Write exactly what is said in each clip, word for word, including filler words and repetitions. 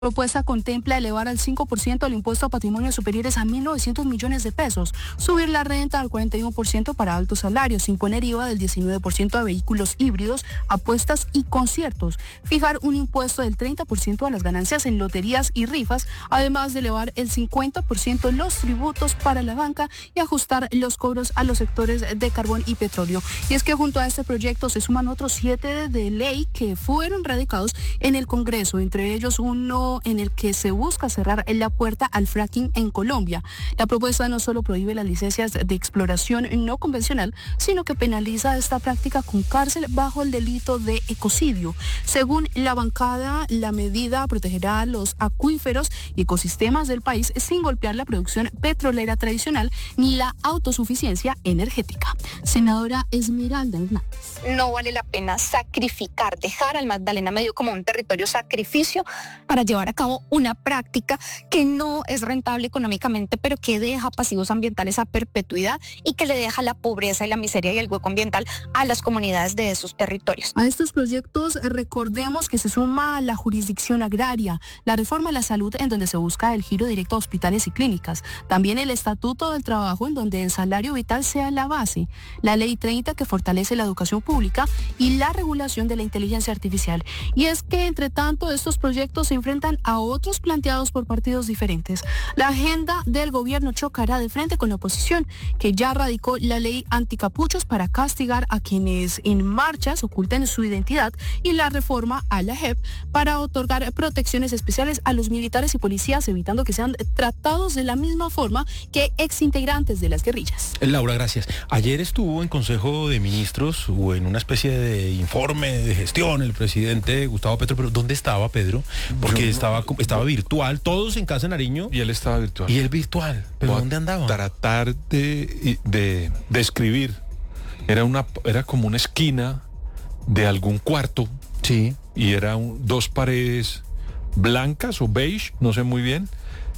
La propuesta contempla elevar al cinco por ciento el impuesto a patrimonios superiores a mil novecientos millones de pesos, subir la renta al cuarenta y uno por ciento para altos salarios, imponer I V A del diecinueve por ciento a vehículos híbridos, apuestas y conciertos, fijar un impuesto del treinta por ciento a las ganancias en loterías y rifas, además de elevar el cincuenta por ciento los tributos para la banca y ajustar los cobros a los sectores de carbón y petróleo. Y es que junto a este proyecto se suman otros siete de ley que fueron radicados en el Congreso, entre ellos uno en el que se busca cerrar la puerta al fracking en Colombia. La propuesta no solo prohíbe las licencias de exploración no convencional, sino que penaliza esta práctica con cárcel bajo el delito de ecocidio. Según la bancada, la medida protegerá los acuíferos y ecosistemas del país sin golpear la producción petrolera tradicional ni la autosuficiencia energética. Senadora Esmeralda Hernández. No vale la pena sacrificar, dejar al Magdalena Medio como un territorio sacrificio para llevar a cabo una práctica que no es rentable económicamente, pero que deja pasivos ambientales a perpetuidad y que le deja la pobreza y la miseria y el hueco ambiental a las comunidades de esos territorios. A estos proyectos recordemos que se suma la jurisdicción agraria, la reforma a la salud en donde se busca el giro directo a hospitales y clínicas, también el estatuto del trabajo en donde el salario vital sea la base, la ley treinta que fortalece la educación pública y la regulación de la inteligencia artificial. Y es que entre tanto estos proyectos se enfrentan a otros planteados por partidos diferentes. La agenda del gobierno chocará de frente con la oposición, que ya radicó la ley anticapuchos para castigar a quienes en marchas oculten su identidad, y la reforma a la J E P para otorgar protecciones especiales a los militares y policías, evitando que sean tratados de la misma forma que exintegrantes de las guerrillas. Laura, gracias. Ayer estuvo en Consejo de Ministros o en una especie de informe de gestión el presidente Gustavo Petro, pero ¿dónde estaba Pedro? Porque estaba, estaba virtual, todos en Casa de Nariño. Y él estaba virtual. Y él virtual. ¿Pero dónde andaba? Tratar de, de, de escribir. Era, una, era como una esquina de algún cuarto. Sí. Y eran dos paredes blancas o beige, no sé muy bien.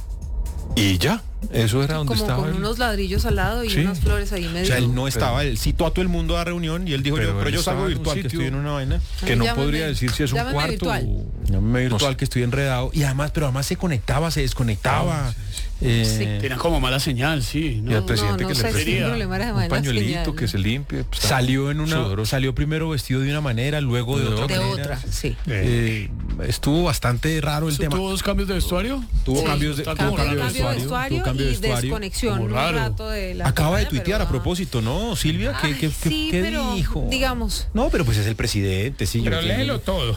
Y ya, eso era donde como estaba. Con él. unos ladrillos al lado y Sí. unas flores ahí medio. O sea, él no estaba, él citó a todo el mundo a reunión y él dijo, Pero yo, pero él yo salgo estaba en un virtual, que sitio estoy en una vaina. Que no Llámame- podría decir si es un llámame cuarto. virtual. o- Llámame virtual, No sé. que estoy enredado. Y además, pero además se conectaba, se desconectaba. Sí, sí, Eh, Tenía como mala señal, sí, ¿no? Y al presidente no, no que sé le si prestó el problema era de un mala pañuelito señal. que se limpie. pues, Salió en una, sudoroso. salió primero vestido de una manera, luego de, De otra De manera. otra, sí. Eh, estuvo bastante raro el tema. ¿Tuvo dos cambios de vestuario? Tuvo Sí. cambios de, Está tuvo como Cambio, cambio de cambio de vestuario, vestuario tuvo cambio de y vestuario. desconexión como un raro. rato de la Acaba de campaña, tuitear pero, a propósito, ¿no, Silvia? ¿Qué, Ay, qué, qué- sí, qué pero, dijo? digamos. No, pero pues es el presidente, sí. yo Pero entiendo. léelo todo.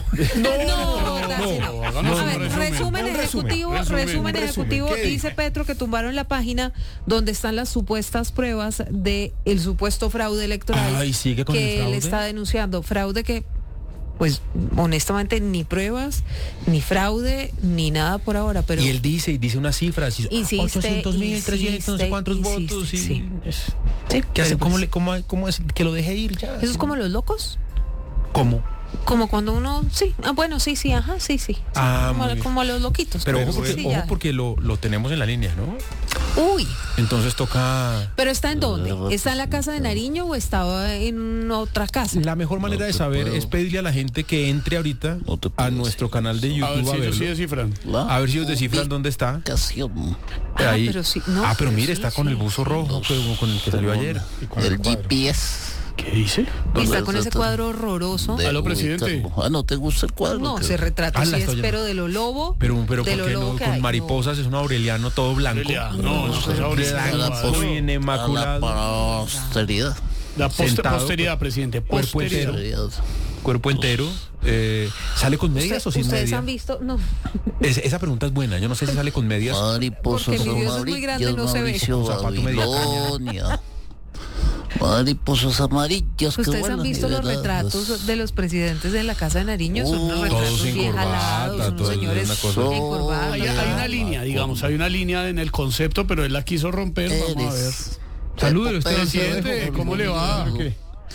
No, Tarsi, no. hagamos A un ver, resumen. resumen Un ejecutivo, resumen, resumen, resumen, ejecutivo, ¿qué dice dice? Petro que tumbaron la página donde están las supuestas pruebas de el supuesto fraude electoral Ay, sigue con el que él fraude. está denunciando, fraude que pues honestamente ni pruebas, ni fraude, ni nada por ahora, pero Y él dice, y dice unas cifras, y Insiste, ochocientos mil, trescientos, no sé insiste, cuántos insiste, votos. Y, sí. es- sí, ¿Qué hace? pero ¿Cómo, pues, le, cómo, cómo es? Que lo deje ir ya. eso es como los locos. ¿Cómo? Como cuando uno, sí, ah, bueno, sí, sí, ajá, sí, sí. sí, Ah, como, muy bien. como los loquitos. Pero pues, ojo porque, sí, ojo ya. porque lo, lo tenemos en la línea, ¿no? Uy, Entonces toca... pero ¿está en dónde? ¿Está en la casa de Nariño o estaba en otra casa? La mejor manera de saber es pedirle a la gente que entre ahorita No te a puedo nuestro canal de A ver YouTube a, si ellos verlo. sí descifran. A ver si ellos descifran dónde está. Ubicación. Ah, Ahí. pero sí, no, ah, pero pero mire, sí, está con sí, el buzo sí. rojo que- con el que salió ayer. El G P S. ¿Qué dice? Y está con ese cuadro horroroso. de Aló, presidente. ubicarlo. Ah, ¿no te gusta el cuadro? No, ¿Qué? se retrata Ah, sí la estoy es, oyendo. pero de lo lobo. Pero, pero de ¿por lo qué lobo no? que Con hay, mariposas es un aureliano todo blanco. Aureliano, no, eso es blanco, aureliano. A la pos- bien a inmaculado. la posteridad. La poster- Sentado, posteridad, presidente. cuerpo Posteridad. entero. Cuerpo entero. Eh, ¿Sale con medias Usted- o sin ustedes medias? han visto, no, Es- esa pregunta es buena. Yo no sé si sale con medias. Mariposas Porque mi Dios es muy amarillas, grande, no se ve. Mauricio Un zapato media caña. Babilonia. Mariposas amarillas que ustedes han vuelan visto los liberadas. retratos de los presidentes de la Casa de Nariño, son unos Uh, retratos todos sin bien corbata, jalados, unos todos en señores una cosa. en corbata. Hay, hay una línea, digamos, hay una línea en el concepto, pero él la quiso romper. Vamos a ver. Eres- Salúdelo usted, Presidente, ¿cómo le va? ¿Qué?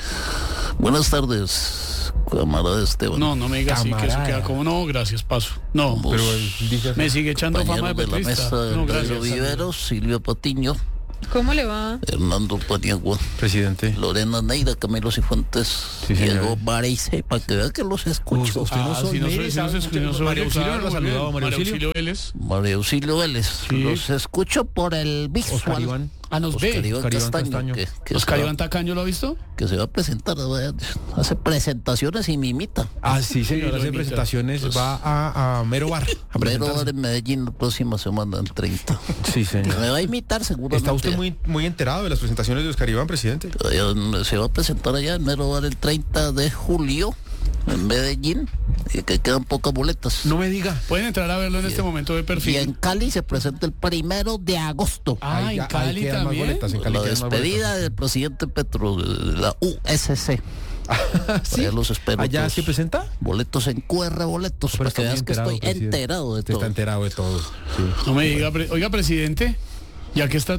Buenas tardes, camarada Esteban. No, no me diga así, que eso Camarada. queda como, no, gracias, paso. No, Vos, Pero él dice así. me sigue echando fama de compañero de la petrista. mesa, No, Pedro gracias. Viveros, Silvia Patiño. ¿Cómo le va? Hernando Paniagua, Presidente. Lorena Neira, Camilo Cifuentes, Sí, señor. Diego Bareice, para que vean que los escucho. Usted no Ah, son- si no soy, mire, si no sabe se mucho. no soy María Auxilio no usado, la muy bien. saludaba, María María Auxilio. Auxilio Vélez. María Auxilio Vélez, Sí. los escucho por el Oscar visual. Iván. Ah, nos Oscar ve. Iván Oscar Iván Castaño, Castaño. que, que Oscar se va- Iván Tacaño, ¿lo ha visto? que se va a presentar, ¿verdad? Hace presentaciones y me imita. Ah, sí, señor, lo hace imita. presentaciones, va a, a Mero Bar. a Pero presentarse. en Medellín la próxima semana, el treinta. Sí, señor. Me va a imitar seguramente. ¿Está usted muy, muy enterado de las presentaciones de Oscar Iván, presidente? Allá- Se va a presentar allá en Mero Bar el treinta de julio en Medellín, y que quedan pocas boletas. No me diga. Pueden entrar a verlo en este momento de Y perfil. en Cali se presenta el primero de agosto. Ah, Ahí en ya- ahí Cali quedan más también. boletas, en Cali La quedan más despedida boletas. del presidente Petro, de la U S C. ¿Sí? Allá los espero. ¿Allá todos. se presenta? Boletos en Q R boletos, Pero para está que muy veas que enterado, estoy presidente. enterado de Usted todo. está enterado de todo. Sí. No me diga, pre- oiga, presidente, ya que está